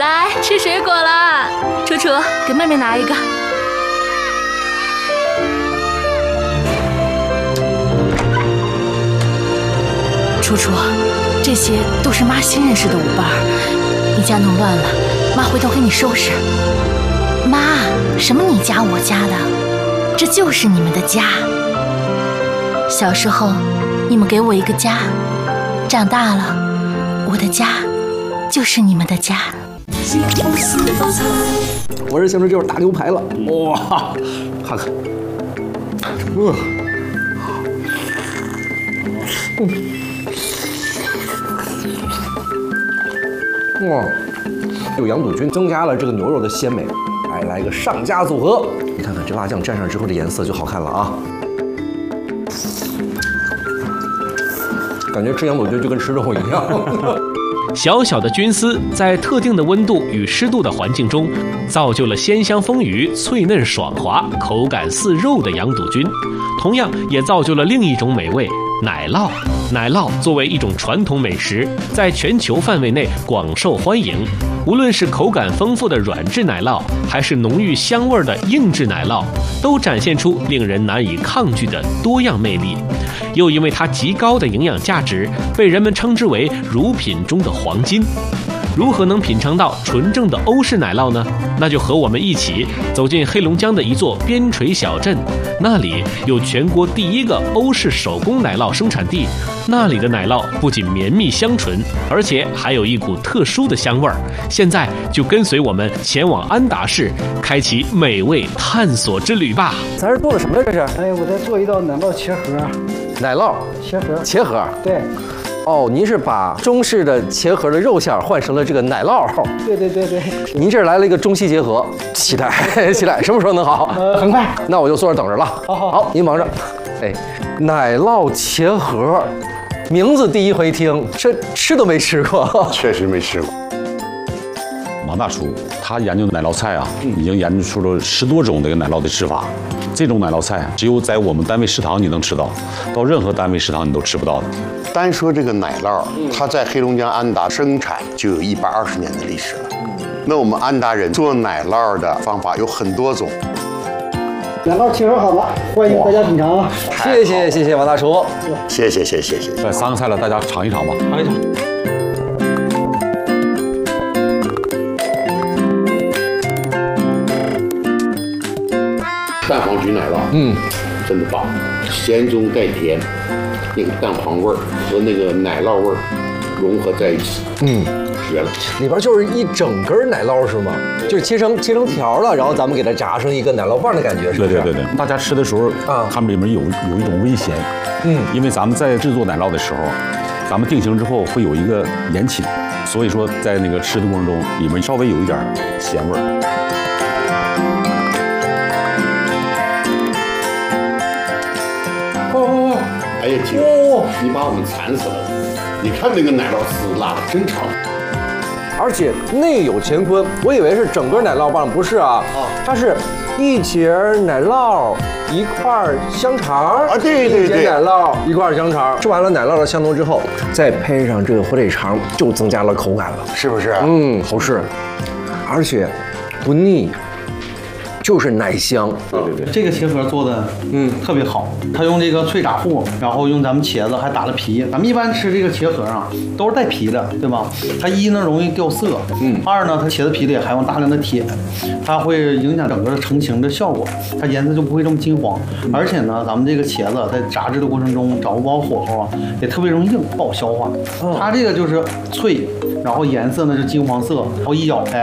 来吃水果了。楚楚，给妹妹拿一个。楚楚，这些都是妈新认识的舞伴儿，你家弄乱了，妈回头给你收拾。妈，什么你家我家的，这就是你们的家。小时候，你们给我一个家，长大了，我的家就是你们的家。 我这现在就是大牛排了，哇，看看，哇，有羊肚菌增加了这个牛肉的鲜美，来一个上佳组合。你看看这辣酱蘸上之后的颜色就好看了啊！感觉吃羊肚菌就跟吃肉一样。 小小的菌丝在特定的温度与湿度的环境中，造就了鲜香丰腴、脆嫩爽滑、口感似肉的羊肚菌，同样也造就了另一种美味——奶酪。奶酪作为一种传统美食，在全球范围内广受欢迎。无论是口感丰富的软质奶酪，还是浓郁香味的硬质奶酪，都展现出令人难以抗拒的多样魅力。又因为它极高的营养价值，被人们称之为乳品中的黄金。如何能品尝到纯正的欧式奶酪呢？那就和我们一起走进黑龙江的一座边陲小镇，那里有全国第一个欧式手工奶酪生产地。那里的奶酪不仅绵密香醇，而且还有一股特殊的香味儿。现在就跟随我们前往安达市，开启美味探索之旅吧。 咱是做的什么呀？这是？ 哎，我在做一道奶酪切盒。 奶酪切盒。对。哦，您是把中式的切盒的肉馅换成了这个奶酪。 对。 您这来了一个中西结合，期待，什么时候能好？ 很快。 那我就坐这等着了。好，您忙着。哎，奶酪切盒，名字第一回听，这吃都没吃过。 确实没吃过。王大厨他研究奶酪菜啊，已经研究出了10多种这个奶酪的吃法。这种奶酪菜只有在我们单位食堂你能吃到，到任何单位食堂你都吃不到的。 单说这个奶酪，它在黑龙江安达生产就有120年的历史了。那我们安达人做奶酪的方法有很多种。 奶酪切盒好了，欢迎大家品尝啊！ 谢谢王大厨， 谢谢。 这3个菜了，大家尝一尝吧。 尝一尝。 蛋黄焗奶酪，真的棒，咸中带甜，那个蛋黄味儿和那个奶酪味儿融合在一起，绝了。 里边就是一整根奶酪是吗？就是切成条了，然后咱们给它炸成一个奶酪棒的感觉，是不是？对。 大家吃的时候啊，它们里面有一种微咸，因为咱们在制作奶酪的时候，咱们定型之后会有一个延起，所以说在那个吃的过程中，里面稍微有一点咸味儿。 哎呀姐，你把我们馋死了！你看那个奶酪丝拉的真长， 而且内有乾坤，我以为是整个奶酪棒，不是啊，它是一节奶酪一块香肠啊，对， 一节奶酪一块香肠。吃完了奶酪的香浓之后，再配上这个火腿肠，就增加了口感了， 是不是？ 好吃，而且不腻。就是奶香， 对，这个切盒做的特别好，它用这个脆炸糊，然后用咱们茄子还打了皮。咱们一般吃这个茄盒啊，都是带皮的，对吧？它一呢容易掉色，二呢它茄子皮里含有大量的铁，它会影响整个成型的效果，它颜色就不会这么金黄。而且呢，咱们这个茄子在炸制的过程中掌握不好火候啊，也特别容易硬，不好消化。它这个就是脆，然后颜色呢是金黄色，然后一咬开